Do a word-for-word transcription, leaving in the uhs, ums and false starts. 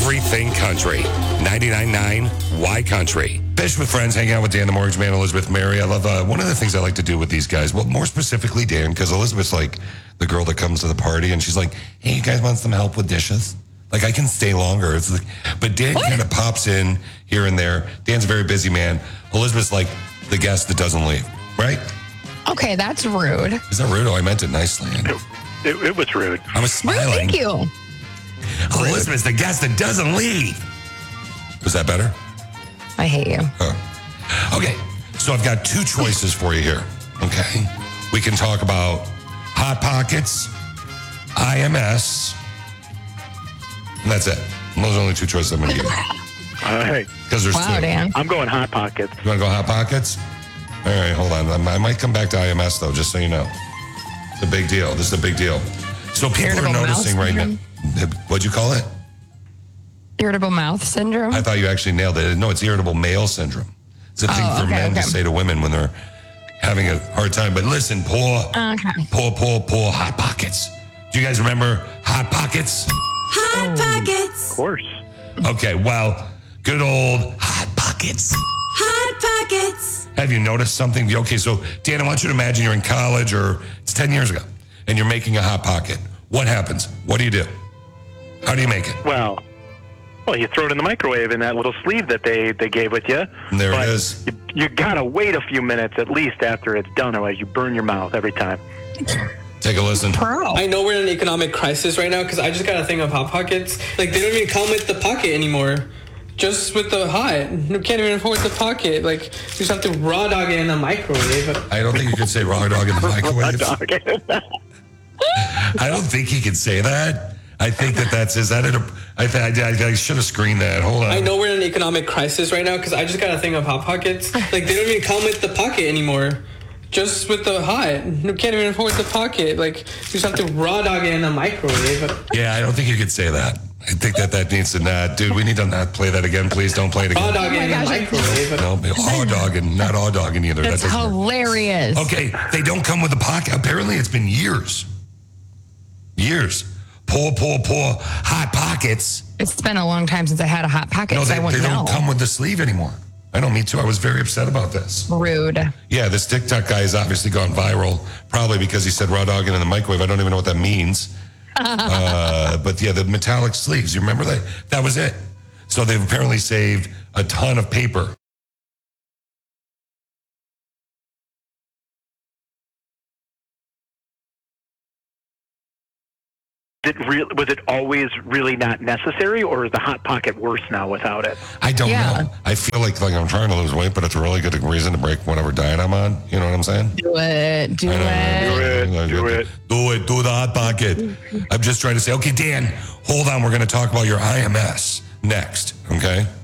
everything country. ninety-nine point nine Y Country. Fish with Friends, hang out with Dan the Mortgage Man, Elizabeth Mary. I love uh, one of the things I like to do with these guys. Well, more specifically, Dan, because Elizabeth's like the girl that comes to the party and she's like, hey, you guys want some help with dishes? Like, I can stay longer. It's like, but Dan kind of pops in here and there. Dan's a very busy man. Elizabeth's like the guest that doesn't leave, right? Okay, that's rude. Is that rude? Oh, I meant it nicely. It, it, it was rude. I was smiling. Rude, thank you. Elizabeth's the guest that doesn't leave. Was that better? I hate you. Huh. Okay, so I've got two choices for you here, okay? We can talk about Hot Pockets, I M S, and that's it. And those are the only two choices I'm going to give you. All right. Because there's Wow, two. Dan. I'm going Hot Pockets. You want to go Hot Pockets? All right, hold on. I might come back to I M S, though, just so you know. It's a big deal. This is a big deal. So people Irritable are noticing mouth right now. syndrome? What'd you call it? Irritable mouth syndrome? I thought you actually nailed it. No, it's irritable male syndrome. It's a thing Oh, for okay, men okay. to say to women when they're having a hard time. But listen, poor, Okay. poor, poor, poor Hot Pockets. Do you guys remember Hot Pockets? Hot Pockets. Of course. Okay, well, good old Hot Pockets. Hot Pockets. Have you noticed something? Okay, so Dan, I want you to imagine you're in college or it's ten years ago and you're making a Hot Pocket. What happens? What do you do? How do you make it? Well, well, you throw it in the microwave in that little sleeve that they, they gave with you. And there but it is. You, you got to wait a few minutes at least after it's done, otherwise you burn your mouth every time. Take a listen. Pro. I know we're in an economic crisis right now because I just got a thing of Hot Pockets. Like, they don't even come with the pocket anymore. Just with the hot. You can't even afford the pocket. Like, you just have to raw dog it in the microwave. I don't think you could say raw dog in the microwave. Dog. I don't think he could say that. I think that that's, is that it? I, th- I, I should have screened that. Hold on. I know we're in an economic crisis right now because I just got a thing of Hot Pockets. Like, they don't even come with the pocket anymore. Just with the hot. You can't even afford the pocket. Like, you just have to raw dog it in the microwave. Yeah, I don't think you could say that. I think that that needs to not, dude, we need to not play that again. Please don't play it Raw again. dog it in the gosh, I- microwave. No, hot dogging, not hot dogging either. That's that doesn't work. hilarious. Okay, they don't come with a pocket. Apparently, it's been years. Years. Poor, poor, poor Hot Pockets. It's been a long time since I had a Hot Pocket, No, so they, I they wouldn't don't know. come with the sleeve anymore. I know, me too. I was very upset about this. Rude. Yeah, this TikTok guy has obviously gone viral, probably because he said raw dogging in the microwave. I don't even know what that means. uh, but yeah, the metallic sleeves, you remember that? That was it. So they've apparently saved a ton of paper. Did re- was it always really not necessary, or is the Hot Pocket worse now without it? I don't Yeah. know. I feel like like I'm trying to lose weight, but it's a really good reason to break whatever diet I'm on. You know what I'm saying? Do it. Do I know, it. Do it, do it. Do it. Do the Hot Pocket. I'm just trying to say, okay, Dan, hold on. We're going to talk about your I M S next, okay?